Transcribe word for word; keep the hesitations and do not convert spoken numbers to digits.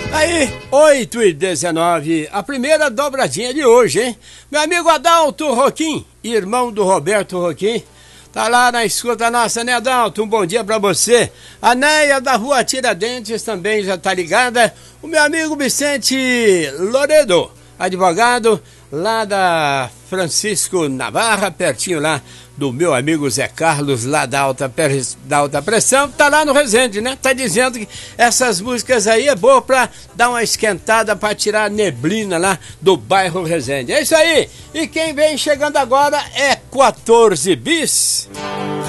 Aí, oito e dezenove, a primeira dobradinha de hoje, hein? Meu amigo Adalto Roquim, irmão do Roberto Roquim, tá lá na escuta nossa, né, Adalto? Um bom dia pra você. A Neia da Rua Tiradentes também já tá ligada. O meu amigo Vicente Loredo, advogado lá da Francisco Navarra, pertinho lá do meu amigo Zé Carlos, lá da alta, da alta pressão, tá lá no Resende, né? Tá dizendo que essas músicas aí é boa pra dar uma esquentada, pra tirar a neblina lá do bairro Resende. É isso aí! E quem vem chegando agora é quatorze bis.